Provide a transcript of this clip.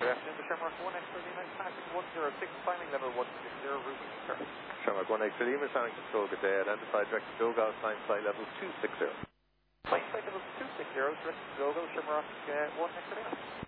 Good afternoon, the Shamrock 1 Extra Lima, passing 106, climbing level 160, route turn. Shamrock 1 Extra Lima, sounding control, good day, identified direct to Dogal, climb flight level 260. Flight level 260, direct to Dogal, Shamrock 1 Extra Lima.